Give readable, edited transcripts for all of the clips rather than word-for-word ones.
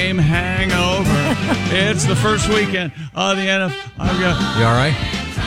game hangover. It's the first weekend of the NFL. You all right?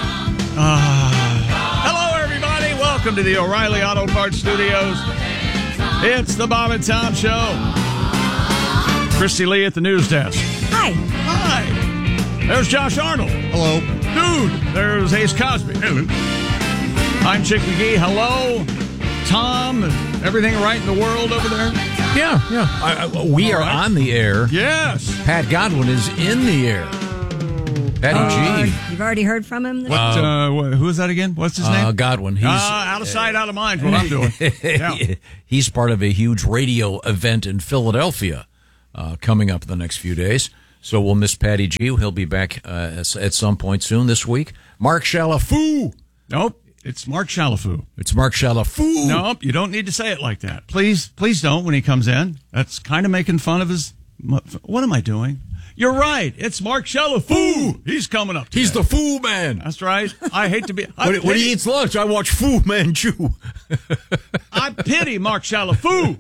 Hello, everybody. Welcome to the O'Reilly Auto Parts Studios. It's the Bob and Tom Show. Christy Lee at the news desk. Hi. Hi. There's Josh Arnold. Hello. Dude, there's Ace Cosby. Hello. I'm Chick McGee. Hello. Tom, everything right in the world over there? Yeah. We are on the air. Yes. Pat Godwin is in the air. Patty G. You've already heard from him? Who is that again? What's his name? Godwin. He's out of sight, out of mind is what I'm doing. Yeah. He's part of a huge radio event in Philadelphia coming up the next few days. So we'll miss Patty G. He'll be back at some point soon this week. Mark Chalafou. Nope. It's Mark Chalafou. It's Mark Chalafou. Nope, you don't need to say it like that. Please don't when he comes in. That's kind of making fun of his... What am I doing? You're right. It's Mark Chalafou. He's coming up today. He's the Foo Man. That's right. I hate to be... When he eats lunch, I watch Fu Manchu. I pity Mark Chalafou.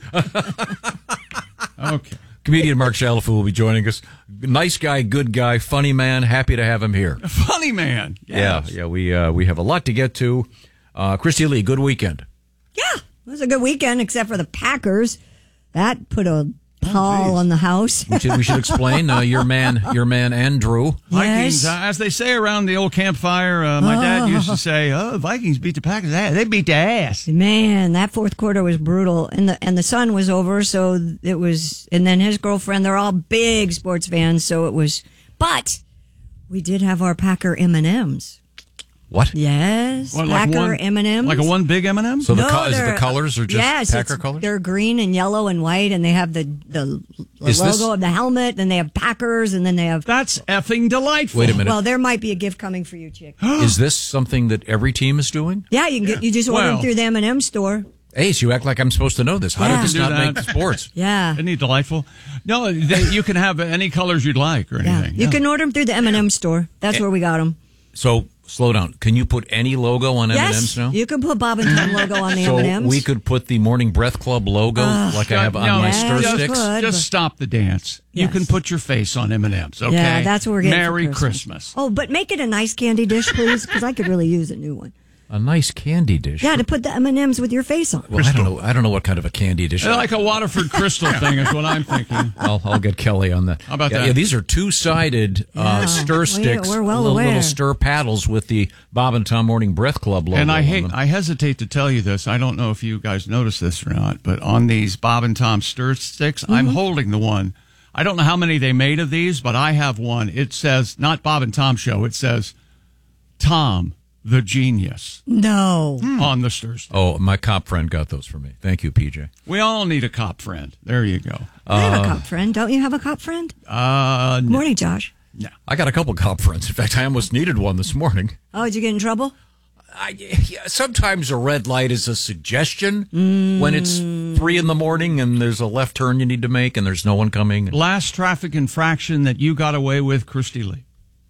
Okay. Comedian Mark Chalafou will be joining us. Nice guy, good guy, funny man. Happy to have him here. A funny man. Yes. Yeah. We have a lot to get to. Christy Lee, good weekend. Yeah, it was a good weekend, except for the Packers. That put a pall on the house. We should explain. Your man Andrew. Vikings, Yes. as they say around the old campfire, my dad used to say, Vikings beat the Packers. They beat the ass. Man, that fourth quarter was brutal, and the sun was over, so it was. And then his girlfriend, they're all big sports fans, so it was. But we did have our Packer M&Ms. What? Yes, What, like Packer one- M&Ms. Like a one big M&M? So the they're- colors are just Packer colors? They're green and yellow and white, and they have the Is logo this- of the helmet, and they have Packers, and then they have. That's effing delightful. Wait a minute. Well, there might be a gift coming for you, Chick. Is this something that every team is doing? Yeah, you can get. You just order them Well- through the M&M store. Ace, you act like I'm supposed to know this. How Yeah. did this Do not that. make sports? Yeah. Isn't he delightful? No, you can have any colors you'd like or Yeah, anything. you can order them through the M&M store. That's where we got them. So, slow down. Can you put any logo on M&Ms Yes, now? you can put Bob and Tom logo on the So M&Ms. we could put the Morning Breath Club logo like I have on No, my yes, stir you sticks. could. Just stop the dance. You Yes. can put your face on M&Ms, okay? Yeah, that's what we're getting. Merry for Christmas. Oh, but make it a nice candy dish, please, because I could really use a new one. A nice candy dish. Yeah, to put the M&Ms with your face on. Well, I don't know what kind of a candy dish. Like a Waterford Crystal thing is what I'm thinking. I'll get Kelly on that. How about that? Yeah, these are two-sided stir sticks, we're well little aware. stir paddles with the Bob and Tom Morning Breath Club logo. And I on them. hesitate to tell you this. I don't know if you guys noticed this or not, but on these Bob and Tom stir sticks, I'm holding the one. I don't know how many they made of these, but I have one. It says, not Bob and Tom Show, it says, Tom, the Genius, No. on the stir stick. Oh, my cop friend got those for me. Thank you, PJ. We all need a cop friend. There you go. I have a cop friend. Don't you have a cop friend? Good morning, Josh. I got a couple cop friends. In fact, I almost needed one this morning. Oh, did you get in trouble? Sometimes a red light is a suggestion when it's 3 a.m. and there's a left turn you need to make and there's no one coming. Last traffic infraction that you got away with, Christy Lee.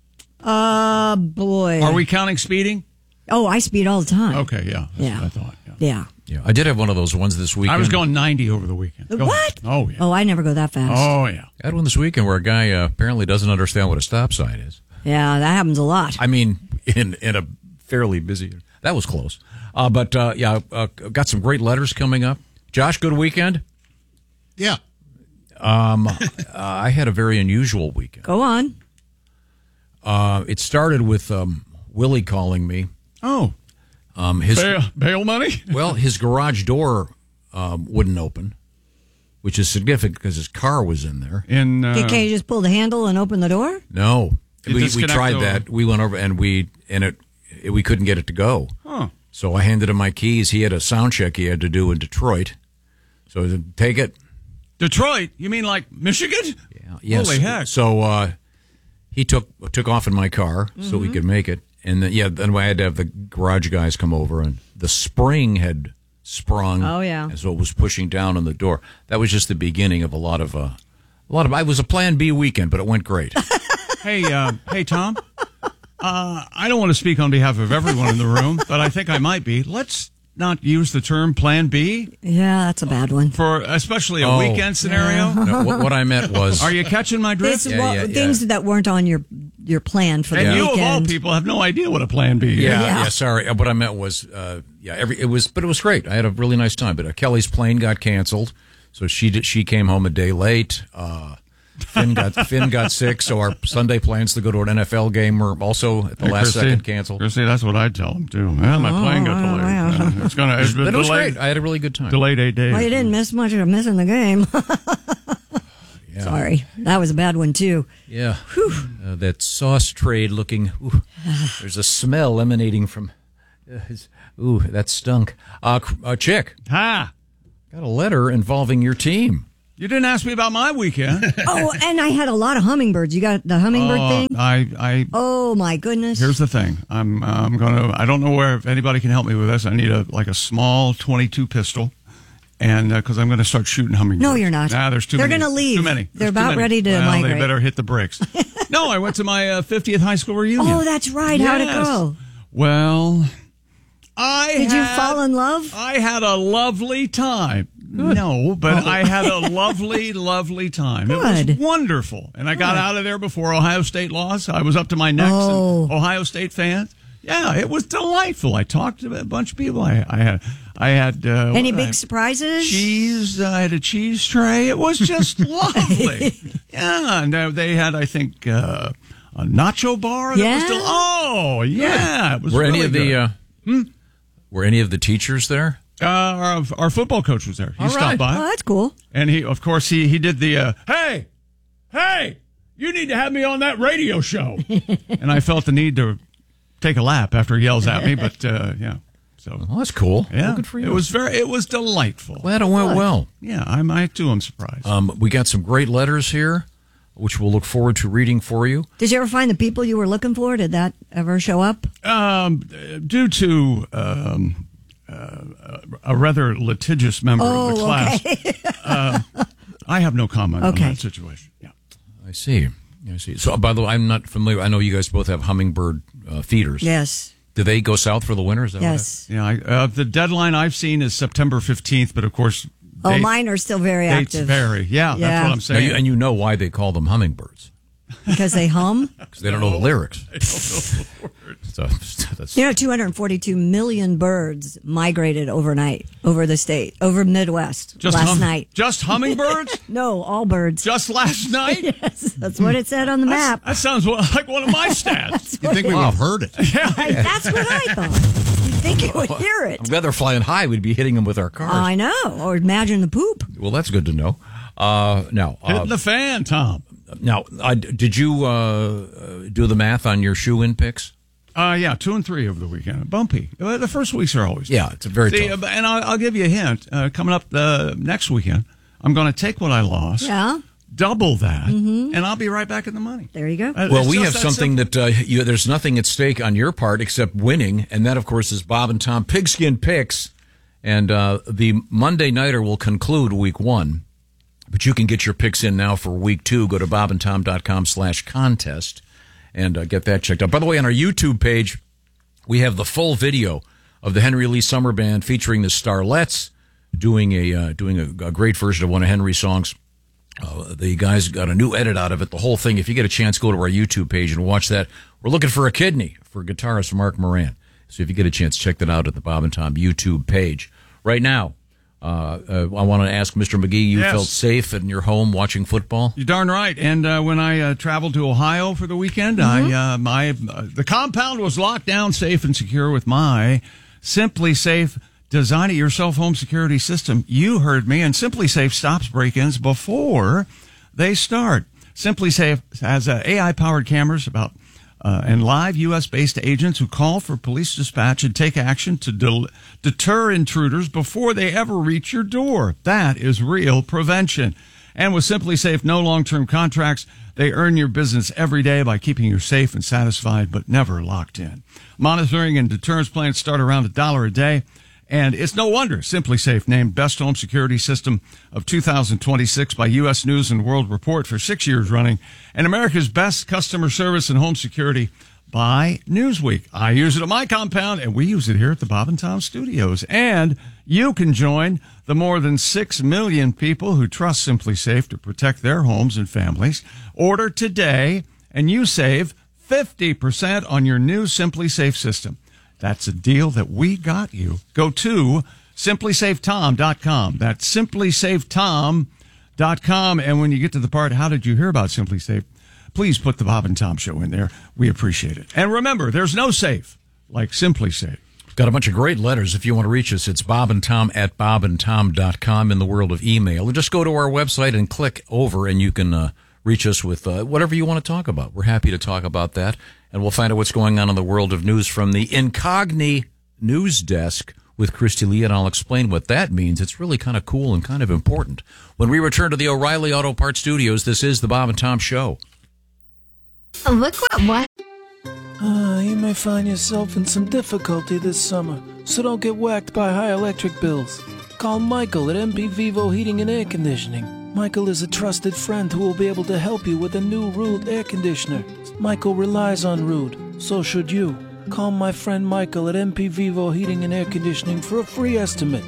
Boy. Are we counting speeding? Oh, I speed all the time. Okay, yeah. That's Yeah. what I thought. Yeah. Yeah. Yeah, I did have one of those ones this weekend. I was going 90 over the weekend. Go What? ahead. Oh, yeah. Oh, I never go that fast. Oh, yeah. I had one this weekend where a guy apparently doesn't understand what a stop sign is. Yeah, that happens a lot. I mean, in a fairly busy. That was close. Got some great letters coming up. Josh, good weekend. Yeah. I had a very unusual weekend. Go on. It started with Willie calling me. Oh, His bail money? Well, his garage door wouldn't open, which is significant because his car was in there. Can you just pull the handle and open the door? No, You we disconnect tried the- that. We went over and we couldn't get it to go. Huh. So I handed him my keys. He had a sound check he had to do in Detroit. So I said, take it. Detroit? You mean like Michigan? Yeah. Yes. Holy heck. So he took off in my car so we could make it. And then I had to have the garage guys come over, and the spring had sprung. Oh, yeah. And so it was pushing down on the door. That was just the beginning of a lot of. It was a Plan B weekend, but it went great. Hey, Tom. I don't want to speak on behalf of everyone in the room, but I think I might be. Let's not use the term Plan B Yeah, that's a bad one. for especially a weekend scenario? No, what I meant was... Are you catching my drift? It's things that weren't on your plan for the And you weekend. of all people have no idea what a Plan B is. Yeah, sorry. What I meant was, it was great. I had a really nice time. But Kelly's plane got canceled, so she came home a day late. Finn got sick, so our Sunday plans to go to an NFL game were also at the last second canceled. Chrissy, that's what I tell them too. Well, my plane got delayed. wow. It's been But it was delayed. great. I had a really good time. Delayed 8 days. Well, you didn't miss much of missing the game. Yeah. Sorry, that was a bad one too. Yeah. That sauce trade looking. There's a smell emanating from. That stunk. Chick, Ha! got a letter involving your team. You didn't ask me about my weekend. Oh, and I had a lot of hummingbirds. You got the hummingbird thing? I Oh my goodness! Here's the thing. I'm gonna. I don't know where if anybody can help me with this. I need a small .22 pistol, and because I'm going to start shooting hummingbirds. No, you're not. Nah, there's too They're many. gonna leave. Too many. They're There's too about many. ready to well, migrate. They better hit the brakes. No, I went to my 50th high school reunion. Oh, that's right. How'd it Yes. go? Well, Did you fall in love? I had a lovely time. No, but I had a lovely, lovely time. It was Good. wonderful. And I got out of there before Ohio State lost. I was up to my necks in Ohio State fans. Yeah, it was delightful. I talked to a bunch of people. I had Any big surprises? cheese. I had a cheese tray. It was just lovely. Yeah, and they had, I think, a nacho bar. Yeah? Yeah. It was Were really any of good. Were any of the teachers there? Our football coach was there. He All stopped right. by. Oh, that's cool. And he, of course, he did the, hey, you need to have me on that radio show. And I felt the need to take a lap after he yells at me, but, yeah. So, Well, that's cool. yeah. Well, good for you. It was delightful. Glad it went well. Yeah, I too am surprised. We got some great letters here, which we'll look forward to reading for you. Did you ever find the people you were looking for? Did that ever show up? Due to, a rather litigious member of the class, I have no comment on that situation. Yeah. I see. So, by the way, I'm not familiar. I know you guys both have hummingbird feeders. Yes. Do they go south for the winter? Is that Yes. Yeah, the deadline I've seen is September 15th, but of course, Oh, mine are still very dates active. vary. Yeah, that's what I'm saying. And you know why they call them hummingbirds. Because they hum. Because they don't know the lyrics. So, that's, 242 million birds migrated overnight over the state, over Midwest last night. Just hummingbirds? No, all birds. Just last night? Yes, that's what it said on the map. That sounds like one of my stats. You think we would have heard it? That's what I thought. You'd think you would hear it. I'm glad they're flying high. We'd be hitting them with our cars. I know. Or imagine the poop. Well, that's good to know. Now, Hitting the fan, Tom. Did you do the math on your shoe-in picks? Yeah, 2 and 3 over the weekend. Bumpy. The first weeks are always. Yeah, it's a very tough. And I'll give you a hint. Coming up next weekend, I'm going to take what I lost, Yeah. double that, and I'll be right back in the money. There you go. Well, It's we just have that something simple. that there's nothing at stake on your part except winning, and that, of course, is Bob and Tom Pigskin Picks. And the Monday Nighter will conclude week 1, but you can get your picks in now for week 2. Go to bobandtom.com/contest and get that checked out. By the way, on our YouTube page, we have the full video of the Henry Lee Summer Band featuring the Starlets doing a great version of one of Henry's songs. The guys got a new edit out of it, the whole thing. If you get a chance, go to our YouTube page and watch that. We're looking for a kidney for guitarist Mark Moran. So if you get a chance, check that out at the Bob and Tom YouTube page. Right now, I want to ask Mr. McGee, you felt safe in your home watching football? You're darn right. And when I traveled to Ohio for the weekend, the compound was locked down safe and secure with my Simply Safe Design It Yourself home security system. You heard me. And Simply Safe stops break-ins before they start. Simply Safe has AI-powered cameras and live U.S.-based agents who call for police dispatch and take action to deter intruders before they ever reach your door. That is real prevention. And with Simply Safe, no long-term contracts. They earn your business every day by keeping you safe and satisfied, but never locked in. Monitoring and deterrence plans start around $1 a day. And it's no wonder Simply Safe named Best Home Security System of 2026 by U.S. News and World Report for 6 years running, and America's Best Customer Service and Home Security by Newsweek. I use it at my compound, and we use it here at the Bob and Tom Studios. And you can join the more than 6 million people who trust Simply Safe to protect their homes and families. Order today, and you save 50% on your new Simply Safe system. That's a deal that we got you. Go to simplysafetom.com. That's simplysafetom.com. And when you get to the part, how did you hear about Simply Safe? Please put the Bob and Tom Show in there. We appreciate it. And remember, there's no safe like Simply Safe. Got a bunch of great letters. If you want to reach us, it's bobandtom@bobandtom.com in the world of email. Or just go to our website and click over, and you can reach us with whatever you want to talk about. We're happy to talk about that. And we'll find out what's going on in the world of news from the Incogni News Desk with Christy Lee, and I'll explain what that means. It's really kind of cool and kind of important. When we return to the O'Reilly Auto Parts Studios, this is the Bob and Tom Show. Look what? You may find yourself in some difficulty this summer, so don't get whacked by high electric bills. Call Michael at MP Vivo Heating and Air Conditioning. Michael is a trusted friend who will be able to help you with a new Rude air conditioner. Michael relies on Rude, so should you. Call my friend Michael at MP Vivo Heating and Air Conditioning for a free estimate.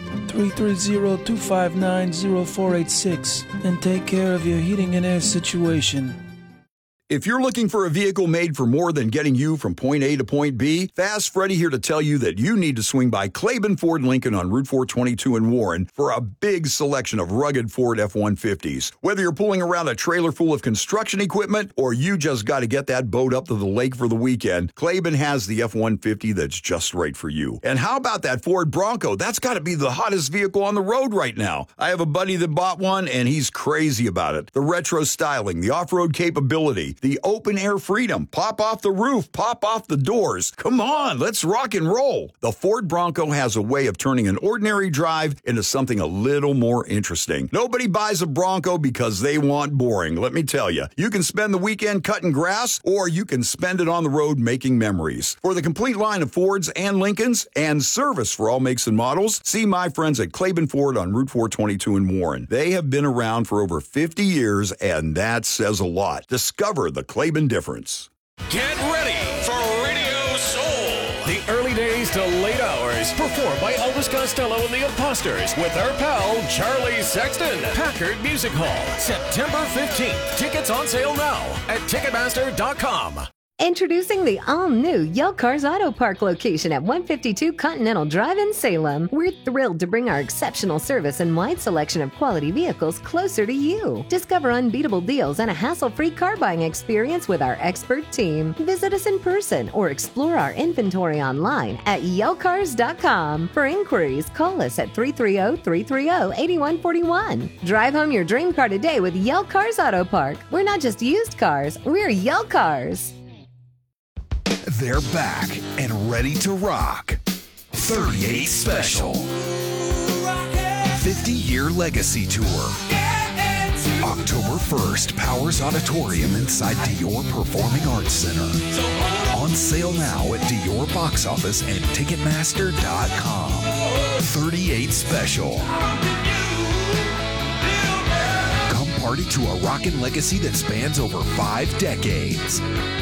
330-259-0486 and take care of your heating and air situation. If you're looking for a vehicle made for more than getting you from point A to point B, Fast Freddy here to tell you that you need to swing by Claiborne Ford Lincoln on Route 422 in Warren for a big selection of rugged Ford F-150s. Whether you're pulling around a trailer full of construction equipment or you just got to get that boat up to the lake for the weekend, Claiborne has the F-150 that's just right for you. And how about that Ford Bronco? That's got to be the hottest vehicle on the road right now. I have a buddy that bought one, and he's crazy about it. The retro styling, the off-road capability, the open-air freedom, pop off the roof, pop off the doors. Come on, let's rock and roll. The Ford Bronco has a way of turning an ordinary drive into something a little more interesting. Nobody buys a Bronco because they want boring, let me tell you. You can spend the weekend cutting grass, or you can spend it on the road making memories. For the complete line of Fords and Lincolns, and service for all makes and models, see my friends at Claiborne Ford on Route 422 in Warren. They have been around for over 50 years, and that says a lot. Discover the Claiborne difference. Get ready for Radio Soul. The early days to late hours, performed by Elvis Costello and the Imposters with our pal Charlie Sexton. Packard Music Hall, September 15th. Tickets on sale now at Ticketmaster.com. Introducing the all-new Yale Cars Auto Park location at 152 Continental Drive in Salem. We're thrilled to bring our exceptional service and wide selection of quality vehicles closer to you. Discover unbeatable deals and a hassle-free car buying experience with our expert team. Visit us in person or explore our inventory online at YaleCars.com. For inquiries, call us at 330-330-8141. Drive home your dream car today with Yale Cars Auto Park. We're not just used cars, we're Yale Cars. They're back and ready to rock. 38 Special. 50-year legacy tour. October 1st, Powers Auditorium inside Dior Performing Arts Center. On sale now at Dior Box Office and Ticketmaster.com. 38 Special. Come party to a rockin' legacy that spans over 5 decades.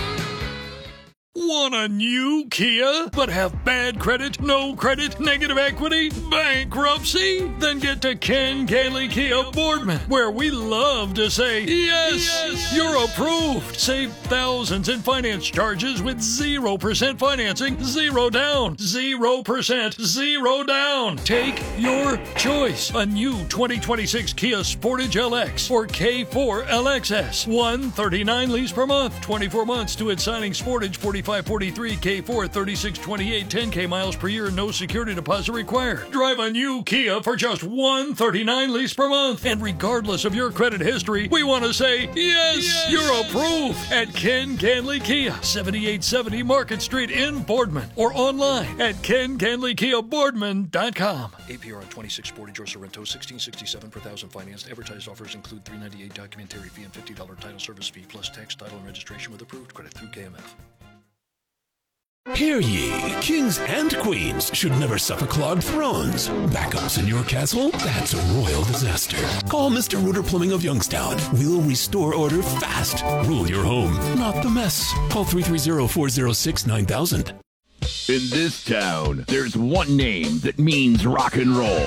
Want a new Kia, but have bad credit, no credit, negative equity, bankruptcy? Then get to Ken Gailey Kia Boardman, where we love to say, yes, you're approved. Save thousands in finance charges with 0% financing, 0 down, 0%, 0 down. Take your choice. A new 2026 Kia Sportage LX or K4 LXS. $139 lease per month, 24 months to its signing. Sportage 4543, K4 3628, 10K miles per year, no security deposit required. Drive a new Kia for just $139 lease per month. And regardless of your credit history, we want to say, yes, you're approved at Ken Ganley Kia, 7870 Market Street in Boardman, or online at KenGanleyKiaBoardman.com. APR on 26 Sportage or Sorrento, 1667 per thousand financed. Advertised offers include $398 documentary fee and $50 title service fee, plus tax, title, and registration with approved credit through KMF. Hear ye, kings and queens should never suffer clogged thrones. Backups in your castle? That's a royal disaster. Call Mr. Rooter Plumbing of Youngstown. We'll restore order fast. Rule your home, not the mess. Call 330-406-9000. In this town, there's one name that means rock and roll.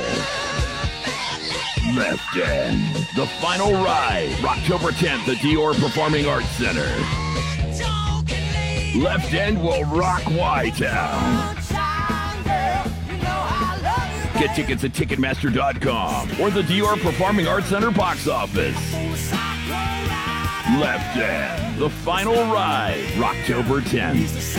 Left End. The final ride, October 10th at Dior Performing Arts Center. Left End will rock Y-Town. Get tickets at Ticketmaster.com or the Dior Performing Arts Center box office. Left End, the final ride, October 10th.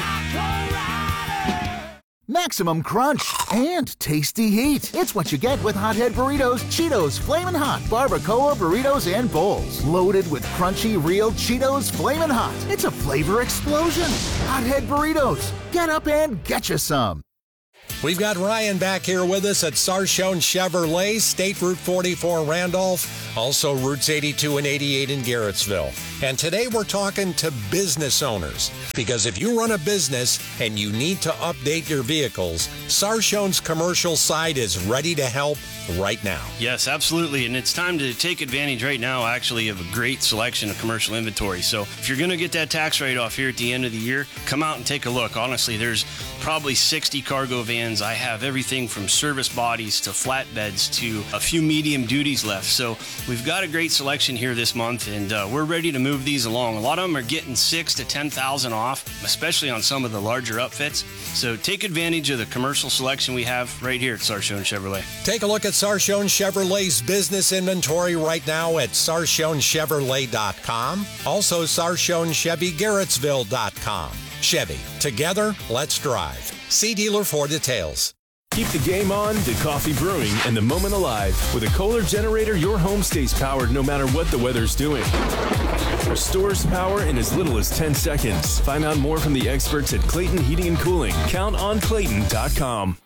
Maximum crunch and tasty heat. It's what you get with Hothead Burritos, Cheetos, Flamin' Hot, Barbacoa Burritos, and Bowls. Loaded with crunchy, real Cheetos Flamin' Hot. It's a flavor explosion. Hothead Burritos. Get up and get you some. We've got Ryan back here with us at Sarshone Chevrolet, State Route 44 Randolph, also Routes 82 and 88 in Garrettsville. And today we're talking to business owners, because if you run a business and you need to update your vehicles, Sarshone's commercial side is ready to help right now. Yes, absolutely. And it's time to take advantage right now, actually, of a great selection of commercial inventory. So if you're going to get that tax write-off here at the end of the year, come out and take a look. Honestly, there's probably 60 cargo vans. I have everything from service bodies to flatbeds to a few medium duties left. So we've got a great selection here this month, and we're ready to move these along. A lot of them are getting $6,000 to $10,000 off, especially on some of the larger upfits. So take advantage of the commercial selection we have right here at Sarshone Chevrolet. Take a look at Sarshone Chevrolet's business inventory right now at SarshonChevrolet.com. Also, SarshonChevyGarrettsville.com. Chevy, together, let's drive. See dealer for details. Keep the game on to coffee brewing and the moment alive. With a Kohler generator, your home stays powered no matter what the weather's doing. Restores power in as little as 10 seconds. Find out more from the experts at Clayton Heating and Cooling. Count on Clayton.com.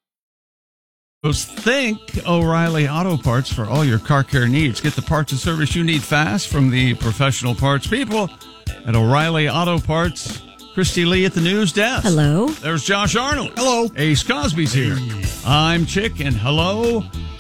Think O'Reilly Auto Parts for all your car care needs. Get the parts and service you need fast from the professional parts people at O'Reilly Auto Parts. Christy Lee at the news desk. Hello. There's Josh Arnold. Hello. Ace Cosby's here. I'm Chick, and hello,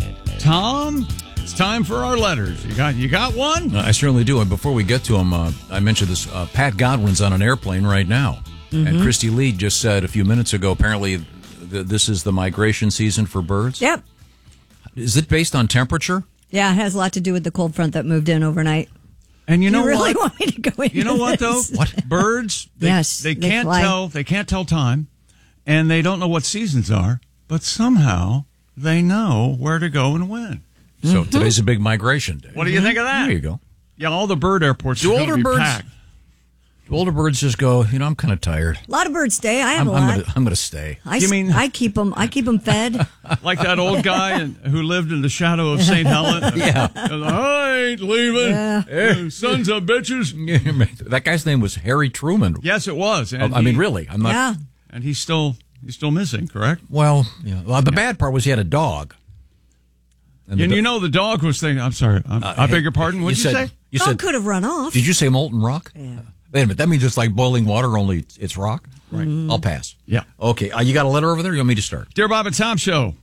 Tom. It's time for our letters. You got one? I certainly do. And before we get to them, I mentioned this. Pat Godwin's on an airplane right now. Mm-hmm. And Christy Lee just said a few minutes ago, apparently this is the migration season for birds? Yep. Is it based on temperature? Yeah, it has a lot to do with the cold front that moved in overnight. And you know what? what? Want me to go into you know what though? this? What birds? They can't fly. tell. They can't tell time, and they don't know what seasons are. But somehow they know where to go and when. So today's a big migration day. What do you think of that? There you go. Yeah, all the bird airports are going to be packed. Do older birds just go, I'm kind of tired. A lot of birds stay. I have a lot. I'm going to stay. I keep them fed. Like that old guy who lived in the shadow of St. Helen? Yeah. I ain't leaving. Yeah. Sons of bitches. That guy's name was Harry Truman. Yes, it was. And I mean, really. I'm not. Yeah. And he's still missing, correct? Well, yeah. The bad part was he had a dog. And you know the dog was thinking, I'm sorry, I beg your pardon, what did you say? Dog could have run off. Did you say molten rock? Yeah. Wait a minute, that means it's like boiling water, only it's rock? Right. I'll pass. Yeah. Okay, you got a letter over there? You want me to start? Dear Bob and Tom Show,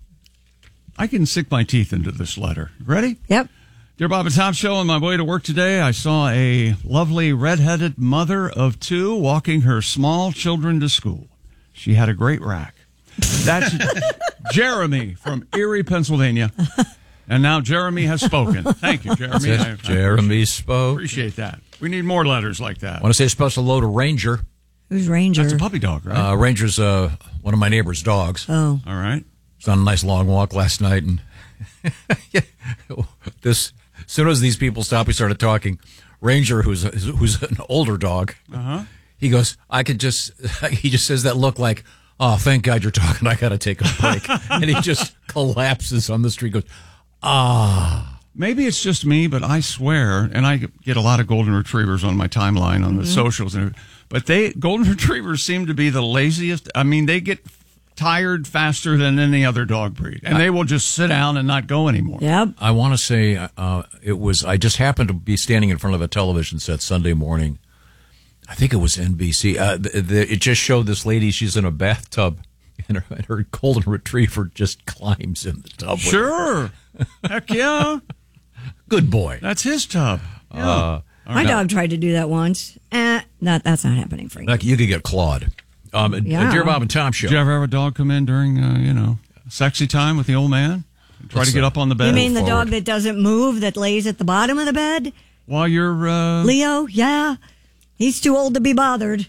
I can sink my teeth into this letter. Ready? Yep. Dear Bob and Tom Show, on my way to work today, I saw a lovely redheaded mother of two walking her small children to school. She had a great rack. That's Jeremy from Erie, Pennsylvania. And now Jeremy has spoken. Thank you, Jeremy. Jeremy spoke. Appreciate that. We need more letters like that. I want to say a special hello to Ranger. Who's Ranger? That's a puppy dog, right? Ranger's one of my neighbor's dogs. Oh. All right. Was on a nice long walk last night, and as soon as these people stopped, we started talking. Ranger, who's an older dog, he goes, he just says that look like, oh, thank God you're talking. I got to take a break. And he just collapses on the street, goes, Maybe it's just me, but I swear, and I get a lot of golden retrievers on my timeline on the socials, but golden retrievers seem to be the laziest. I mean, they get tired faster than any other dog breed, and they will just sit down and not go anymore. Yep. I want to say I just happened to be standing in front of a television set Sunday morning, I think it was NBC. It just showed this lady. She's in a bathtub, and her golden retriever just climbs in the tub. Sure. Heck yeah. Good boy. That's his tub. Yeah. My dog tried to do that once. That's not happening for you. Like you could get clawed. Dear Bob and Tom show. Did you ever have a dog come in during, sexy time with the old man? Try to get up on the bed? You mean the dog that doesn't move, that lays at the bottom of the bed? While you're... Leo, yeah. He's too old to be bothered.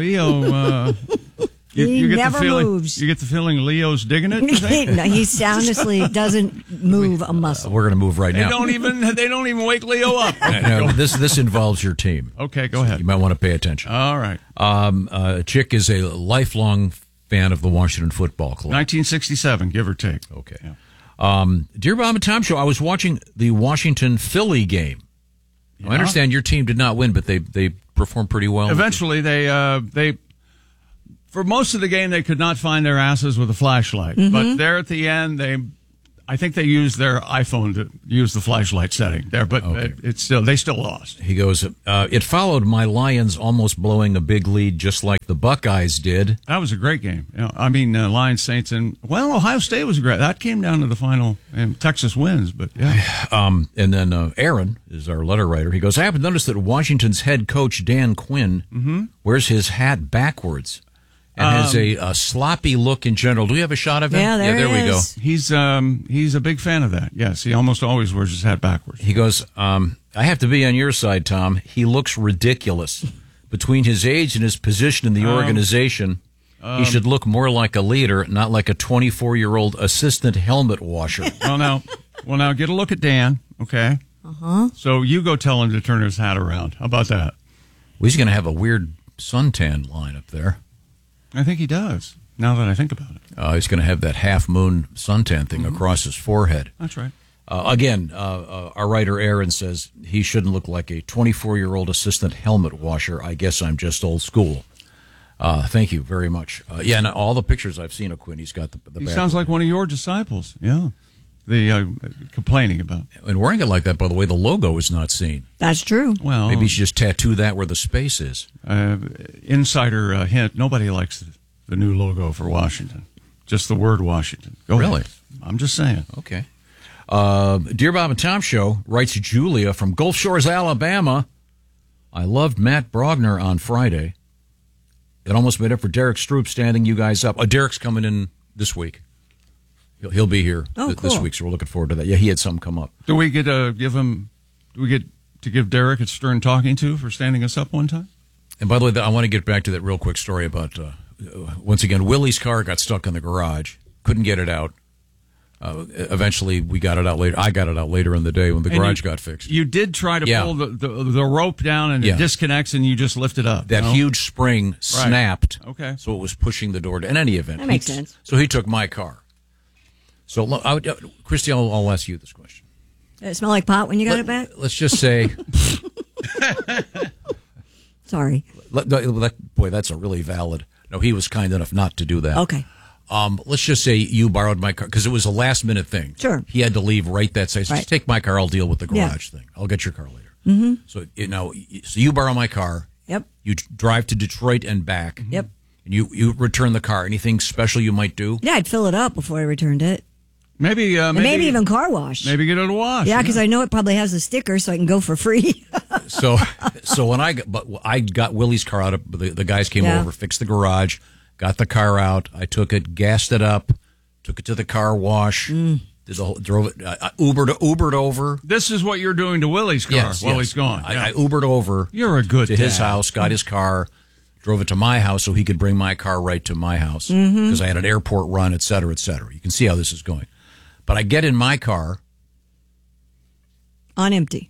Leo, you get never the feeling, moves. You get the feeling Leo's digging it? You think? No, he sound asleep, doesn't move a muscle. We're going to move right now. They don't even wake Leo up. No, this involves your team. Okay, go ahead. You might want to pay attention. All right. Chick is a lifelong fan of the Washington Football Club. 1967, give or take. Okay. Yeah. Dear Bob and Tom show, I was watching the Washington Philly game. Yeah. I understand your team did not win, but they performed pretty well. Eventually, they for most of the game they could not find their asses with a flashlight. Mm-hmm. But there at the end, I think they used their iPhone to use the flashlight setting there. But they still lost. He goes, it followed my Lions almost blowing a big lead, just like the Buckeyes did. That was a great game. Lions, Saints, and Ohio State was great. That came down to the final, and Texas wins. But yeah. And then Aaron is our letter writer. He goes, I happen to notice that Washington's head coach Dan Quinn wears his hat backwards. And has a sloppy look in general. Do we have a shot of him? Yeah, there we go. He's a big fan of that. Yes, he almost always wears his hat backwards. He goes, I have to be on your side, Tom. He looks ridiculous. Between his age and his position in the organization, he should look more like a leader, not like a 24-year-old assistant helmet washer. Well, now get a look at Dan, okay? Uh-huh. So you go tell him to turn his hat around. How about that? Well, he's going to have a weird suntan line up there. I think he does, now that I think about it. He's going to have that half-moon suntan thing across his forehead. That's right. Again, our writer Aaron says he shouldn't look like a 24-year-old assistant helmet washer. I guess I'm just old school. Thank you very much. And all the pictures I've seen of Quinn, he's got the He sounds like one of your disciples, yeah. Complaining about. And wearing it like that, by the way, the logo is not seen. That's true. Well, maybe you should just tattoo that where the space is. Insider hint, nobody likes the new logo for Washington. Just the word Washington. Go really? ahead. I'm just saying. Okay. Dear Bob and Tom show, writes Julia from Gulf Shores, Alabama. I loved Matt Brogner on Friday. It almost made up for Derek Stroop standing you guys up. Derek's coming in this week. He'll be here this week, so we're looking forward to that. Yeah, he had something come up. Do we get to give Derek a stern talking to for standing us up one time? And by the way, I want to get back to that real quick story about, once again, Willie's car got stuck in the garage. Couldn't get it out. Eventually, we got it out later. I got it out later in the day when the garage got fixed. You did try to pull the rope down, and it disconnects, and you just lift it up. That huge spring snapped. Okay. So it was pushing the door to, in any event. That makes sense. So he took my car. So, Christy, I'll ask you this question. Did it smell like pot when you got it back? Let's just say... Sorry. Boy, that's a really valid... No, he was kind enough not to do that. Okay. Let's just say you borrowed my car, because it was a last-minute thing. Sure. He had to leave right that second. So just take my car, I'll deal with the garage thing. I'll get your car later. Mm-hmm. So you borrow my car. Yep. You drive to Detroit and back. Yep. And you return the car. Anything special you might do? Yeah, I'd fill it up before I returned it. Maybe even car wash. Maybe get it a wash. Yeah, because I know it probably has a sticker, so I can go for free. So when I got Willie's car out, the guys came over, fixed the garage, got the car out. I took it, gassed it up, took it to the car wash, drove it, Ubered over. This is what you're doing to Willie's car while he's gone. I Ubered over. You're a good to his house, got his car, drove it to my house so he could bring my car right to my house because I had an airport run, et cetera, et cetera. You can see how this is going. But I get in my car. On empty.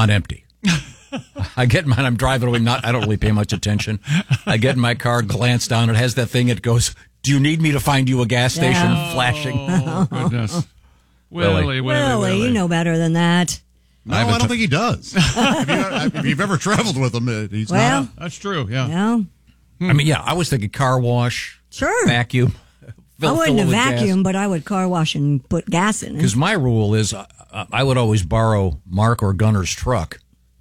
I get mine. I'm driving away. I don't really pay much attention. I get in my car, glance down. It has that thing. It goes, "Do you need me to find you a gas station?" Flashing. Oh, goodness. Willie, you know better than that. No, I don't think he does. If you've ever traveled with him, he's not. That's true, yeah. I mean, I was thinking car wash, vacuum. I wouldn't have vacuumed, but I would car wash and put gas in it. Because my rule is I would always borrow Mark or Gunner's truck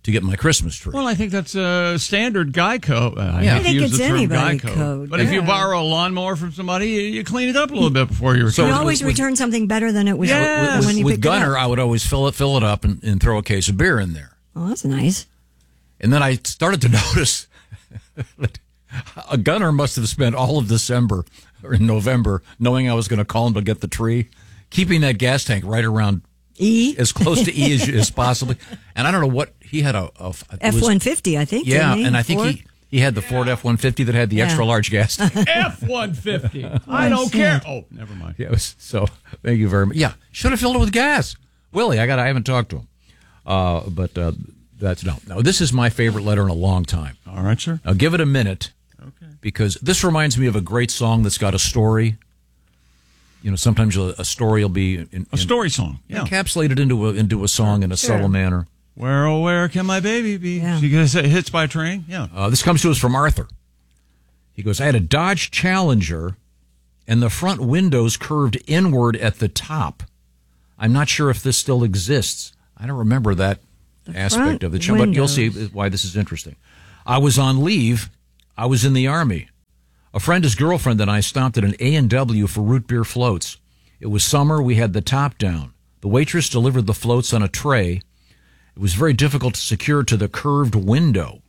to get my Christmas tree. Well, I think that's a standard guy code. I think it's anybody guy code. But if you borrow a lawnmower from somebody, you clean it up a little bit before you return. You always return something better than it was when you with picked Gunner, it up. I would always fill it up and throw a case of beer in there. Oh, that's nice. And then I started to notice that a Gunner must have spent all of December or in November knowing I was going to call him to get the tree, keeping that gas tank right around E, as close to E as possibly. And I don't know what he had F-150, I think. Yeah, didn't he? and I think he had the Ford F-150 that had the extra large gas tank. F-150. I don't care. Oh, never mind. Yeah, so thank you very much. Yeah, should have filled it with gas. Willie, I haven't talked to him. But that's no. Now, this is my favorite letter in a long time. All right, sir. I'll give it a minute. Okay. Because this reminds me of a great song that's got a story. You know, sometimes a story will be a story song, encapsulated into a song in a subtle manner. Where, oh, where can my baby be? Yeah. She gets hit by a train? Yeah. This comes to us from Arthur. He goes, I had a Dodge Challenger, and the front windows curved inward at the top. I'm not sure if this still exists. I don't remember that aspect of the Challenger, but you'll see why this is interesting. I was on leave. I was in the Army. A friend, his girlfriend, and I stopped at an A&W for root beer floats. It was summer. We had the top down. The waitress delivered the floats on a tray. It was very difficult to secure to the curved window.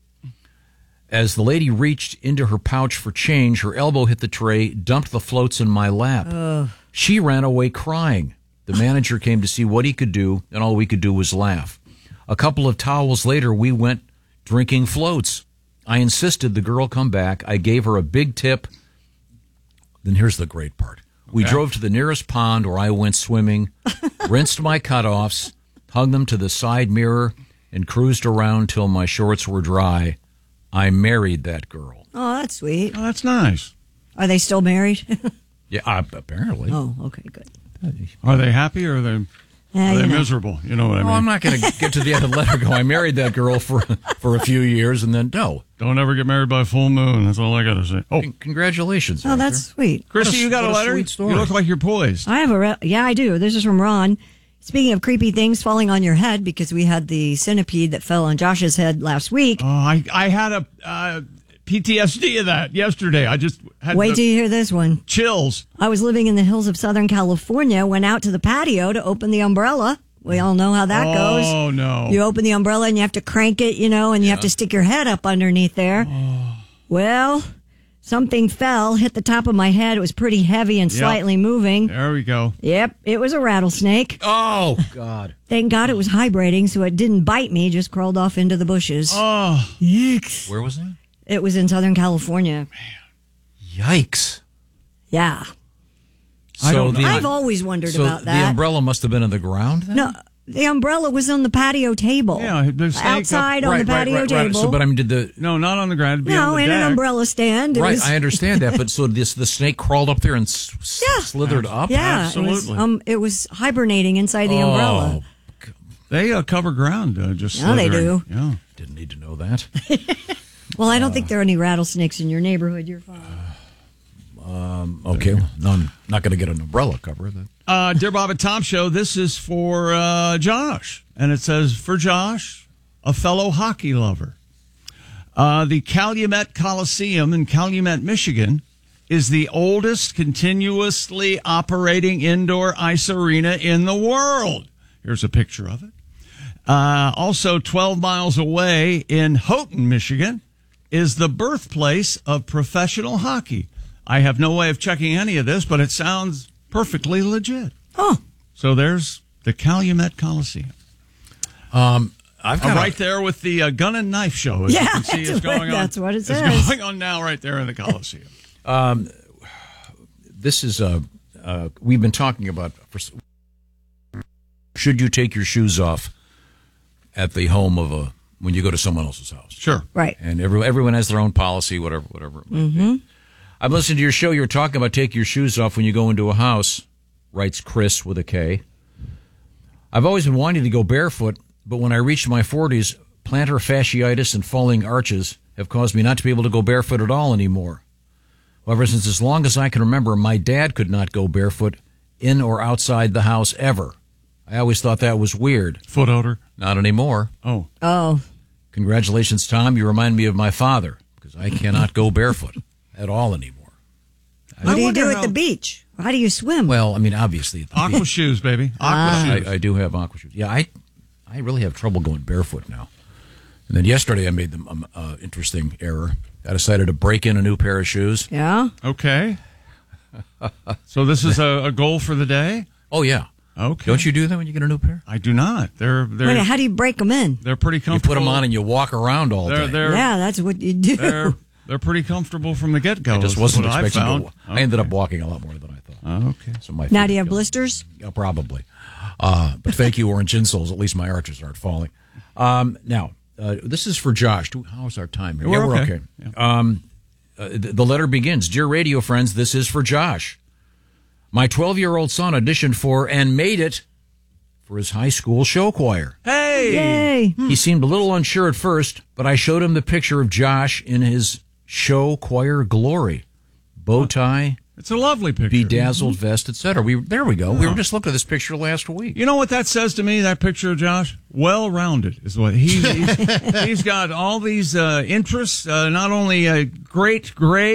As the lady reached into her pouch for change, her elbow hit the tray, dumped the floats in my lap. She ran away crying. The manager came to see what he could do, and all we could do was laugh. A couple of towels later, we went drinking floats. I insisted the girl come back. I gave her a big tip. Then here's the great part. We drove to the nearest pond where I went swimming, rinsed my cutoffs, hung them to the side mirror, and cruised around till my shorts were dry. I married that girl. Oh, that's sweet. Oh, that's nice. Are they still married? Yeah, apparently. Oh, okay, good. Are they happy or are they miserable? You know what I mean? I'm not going to get to the end of the letter and go, I married that girl for a few years, and then no. Don't ever get married by full moon. That's all I got to say. Oh, congratulations. Oh, that's sweet. Christy, you got a letter? Sweet story. You look like you're poised. I have yeah, I do. This is from Ron. Speaking of creepy things falling on your head, because we had the centipede that fell on Josh's head last week. Oh, I had a PTSD of that yesterday. I just had Wait till you hear this one. Chills. I was living in the hills of Southern California, went out to the patio to open the umbrella. We all know how that goes. Oh, no. You open the umbrella and you have to crank it, and you have to stick your head up underneath there. Oh. Well, something fell, hit the top of my head. It was pretty heavy and slightly moving. There we go. Yep, it was a rattlesnake. Oh, God. Thank God it was hibernating, so it didn't bite me, just crawled off into the bushes. Oh. Yikes. Where was that? It was in Southern California. Man. Yikes. Yeah. I've always wondered about that. The umbrella must have been on the ground then? No, the umbrella was on the patio table. Yeah, the snake outside on the patio table. So, but I mean, No, not on the ground. No, in an umbrella stand. Right, I understand that, but so the snake crawled up there and slithered up? Yeah, absolutely. It was hibernating inside the umbrella. They cover ground. Just no, they do. Yeah, didn't need to know that. Well, I don't think there are any rattlesnakes in your neighborhood. You're fine. Okay, no, I'm not going to get an umbrella cover. Dear Bob and Tom Show, this is for Josh. And it says, for Josh, a fellow hockey lover. The Calumet Coliseum in Calumet, Michigan, is the oldest continuously operating indoor ice arena in the world. Here's a picture of it. Also, 12 miles away in Houghton, Michigan, is the birthplace of professional hockey. I have no way of checking any of this, but it sounds perfectly legit. Oh. So there's the Calumet Coliseum. I've got right there with the gun and knife show. As you can see, is going on. That's what it says. It's going on now right there in the Coliseum. This is, we've been talking about, should you take your shoes off at the home of when you go to someone else's house? Sure. Right. And everyone has their own policy, whatever it might be. I've listened to your show. You're talking about take your shoes off when you go into a house, writes Chris with a K. I've always been wanting to go barefoot, but when I reached my 40s, plantar fasciitis and falling arches have caused me not to be able to go barefoot at all anymore. However, since as long as I can remember, my dad could not go barefoot in or outside the house ever. I always thought that was weird. Foot odor? Not anymore. Oh. Congratulations, Tom. You remind me of my father because I cannot go barefoot at all anymore. What do you do at the beach? How do you swim? Well, I mean, obviously. At the Aqua beach. shoes, baby. Aqua shoes. I do have aqua shoes. Yeah, I really have trouble going barefoot now. And then yesterday I made the interesting error. I decided to break in a new pair of shoes. Yeah? Okay. So this is a goal for the day? Oh, yeah. Okay. Don't you do that when you get a new pair? I do not. They're Wait, how do you break them in? They're pretty comfortable. You put them on and you walk around all day. Yeah, that's what you do. They're pretty comfortable from the get-go. I just wasn't expecting I to. I ended up walking a lot more than I thought. Okay. So my Now, do you have blisters? Yeah, probably. But thank you, orange insoles. At least my arches aren't falling. Now, this is for Josh. How's our time here? We're We're okay. okay. The letter begins. Dear radio friends, this is for Josh. My 12-year-old son auditioned for and made it for his high school show choir. Hey! Yay! He seemed a little unsure at first, but I showed him the picture of Josh in his show choir glory. Bow tie. It's a lovely picture. Bedazzled vest, etc. There we go. We were just looking at this picture last week. You know what that says to me, that picture of Josh? Well-rounded is what he's got all these interests, not only great grades,